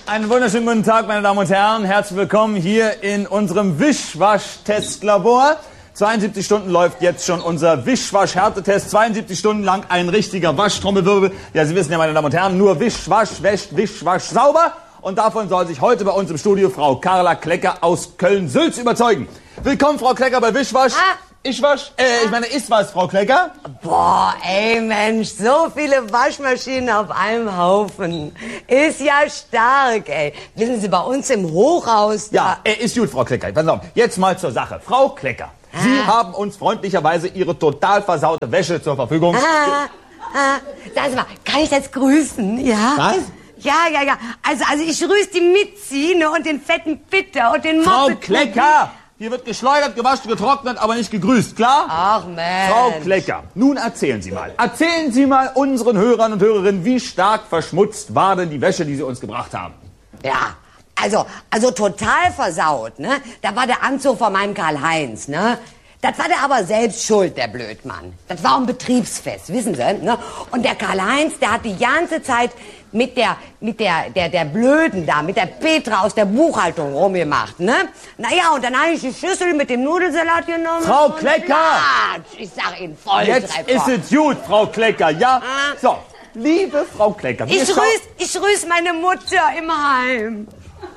Einen wunderschönen guten Tag, meine Damen und Herren. Herzlich willkommen hier in unserem Wischwasch-Testlabor. 72 Stunden läuft jetzt schon unser Wischwasch-Härtetest. 72 Stunden lang ein richtiger Waschtrommelwirbel. Ja, Sie wissen ja, meine Damen und Herren, nur Wischwasch wäscht Wischwasch sauber. Und davon soll sich heute bei uns im Studio Frau Carla Klecker aus Köln-Sülz überzeugen. Willkommen, Frau Klecker, bei Wischwasch. Ich meine, ist was, Frau Klecker? Boah, ey Mensch, so viele Waschmaschinen auf einem Haufen. Ist ja stark, ey. Wissen Sie, bei uns im Hochhaus... Ja, ist gut, Frau Klecker. Pass auf, jetzt mal zur Sache. Frau Klecker, Sie haben uns freundlicherweise Ihre total versaute Wäsche zur Verfügung... Sagen Sie mal, kann ich das grüßen, ja? Was? Ja. Also ich grüße die Mitzi, ne, und den fetten Pitter und den Frau Moppet. Klecker! Hier wird geschleudert, gewaschen, getrocknet, aber nicht gegrüßt, klar? Ach Mensch. Frau Klecker, nun erzählen Sie mal. Erzählen Sie mal unseren Hörern und Hörerinnen, wie stark verschmutzt war denn die Wäsche, die Sie uns gebracht haben? Ja, also total versaut, ne? Da war der Anzug von meinem Karl-Heinz, ne? Das war der aber selbst schuld, der Blödmann. Das war ein Betriebsfest, wissen Sie, ne? Und der Karl-Heinz, der hat die ganze Zeit mit der Blöden da, mit der Petra aus der Buchhaltung rumgemacht, ne? Naja, und dann habe ich die Schüssel mit dem Nudelsalat genommen. Frau Klecker! Klatsch. Ich sag Ihnen Volltreffer. Jetzt ist es gut, Frau Klecker, ja? So, liebe Frau Klecker, Ich grüß meine Mutter im Heim.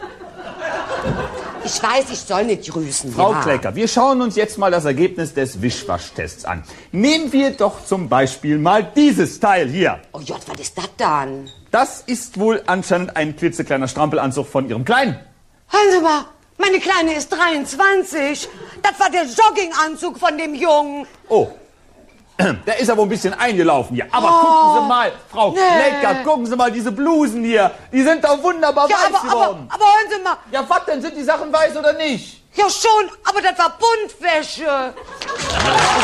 Ich weiß, ich soll nicht grüßen. Frau ja. Klecker, wir schauen uns jetzt mal das Ergebnis des Wischwaschtests an. Nehmen wir doch zum Beispiel mal dieses Teil hier. Oh Gott, was ist das dann? Das ist wohl anscheinend ein klitzekleiner Strampelanzug von Ihrem Kleinen. Hören Sie mal, meine Kleine ist 23. Das war der Jogginganzug von dem Jungen. Oh, der ist aber ein bisschen eingelaufen hier. Aber gucken Sie mal, Frau Klecker, gucken Sie mal, diese Blusen hier. Die sind doch wunderbar weiß geworden. Aber hören Sie mal. Ja, was denn? Sind die Sachen weiß oder nicht? Ja schon, aber das war Buntwäsche.